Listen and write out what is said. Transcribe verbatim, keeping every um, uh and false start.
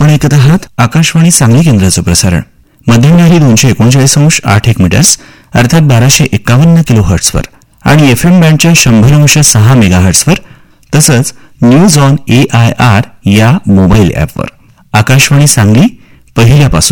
आपण ऐकत आहात आकाशवाणी सांगली केंद्राचं प्रसारण. मध्यंतरी दोनशे एकोणचाळीस अंश आठ एक मीटर्स अर्थात बाराशे एक्कावन्न किलो हर्ट्सवर आणि एफ एम बँडच्या शंभर अंश सहा मेगा हर्ट्सवर तसंच news on A I R या मोबाईल ॲपवर. आकाशवाणी सांगली पहिल्यापासून